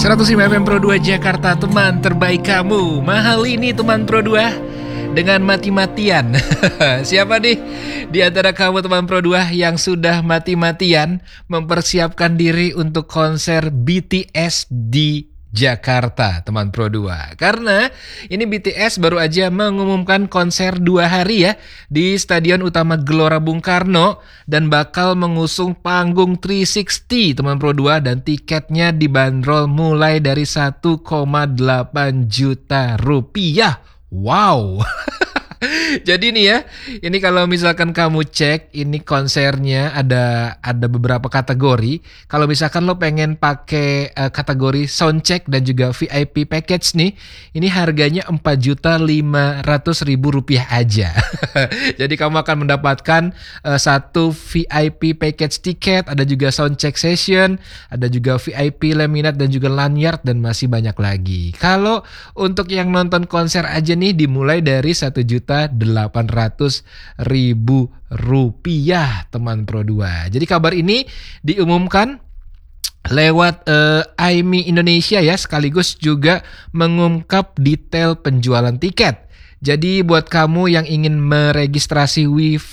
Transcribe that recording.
105 FM Pro 2 Jakarta, teman terbaik kamu. Mahal ini teman Pro 2 dengan mati-matian. Siapa nih di antara kamu teman Pro 2 yang sudah mati-matian mempersiapkan diri untuk konser BTS di Jakarta, teman Pro 2? Karena ini BTS baru aja mengumumkan konser 2 hari ya di Stadion Utama Gelora Bung Karno dan bakal mengusung panggung 360, teman Pro 2, dan tiketnya dibanderol mulai dari 1,8 juta rupiah. Wow. Jadi nih ya, ini kalau misalkan kamu cek, ini konsernya ada beberapa kategori. Kalau misalkan lo pengen pakai kategori soundcheck dan juga VIP package nih, ini harganya Rp4.500.000 aja. Jadi kamu akan mendapatkan satu VIP package tiket, ada juga soundcheck session, ada juga VIP laminat dan juga lanyard, dan masih banyak lagi. Kalau untuk yang nonton konser aja nih dimulai dari Rp1.800.000, teman Pro 2. Jadi kabar ini diumumkan lewat AIMI Indonesia ya, sekaligus juga mengungkap detail penjualan tiket. Jadi buat kamu yang ingin meregistrasi